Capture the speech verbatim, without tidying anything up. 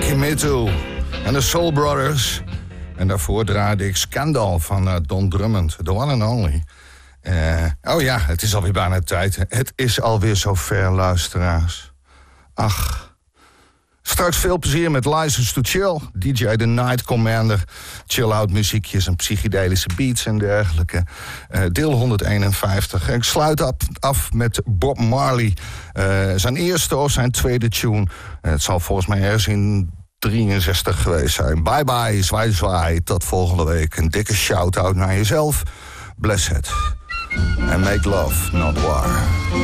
Kimittu en de Soul Brothers. En daarvoor draaide ik Scandal van uh, Don Drummond, the one and only. Uh, oh ja, het is alweer bijna tijd. Het is alweer zover, luisteraars. Ach... Straks veel plezier met License to Chill, D J The Night Commander, chill-out muziekjes en psychedelische beats en dergelijke. Uh, deel honderdeenenvijftig. Ik sluit af, af met Bob Marley. Uh, zijn eerste of zijn tweede tune. Uh, het zal volgens mij ergens in drieënzestig geweest zijn. Bye bye, zwaai zwaai. Tot volgende week. Een dikke shout-out naar jezelf. Bless it. And make love, not war.